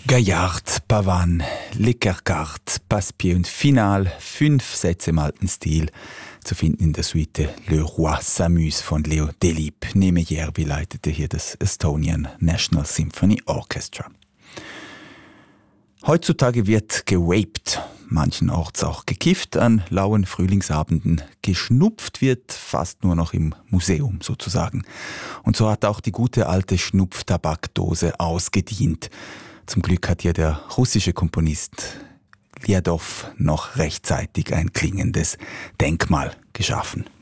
Gaillard, Pavan, Lecarcart, Passepied und Final, 5 Sätze im alten Stil, zu finden in der Suite Le Roi s'amuse von Leo Delibes. Neme Järvi leitete hier das Estonian National Symphony Orchestra. Heutzutage wird gewaped, manchenorts auch gekifft, an lauen Frühlingsabenden. Geschnupft wird fast nur noch im Museum sozusagen. Und so hat auch die gute alte Schnupftabakdose ausgedient. Zum Glück hat hier der russische Komponist Lyadov noch rechtzeitig ein klingendes Denkmal geschaffen.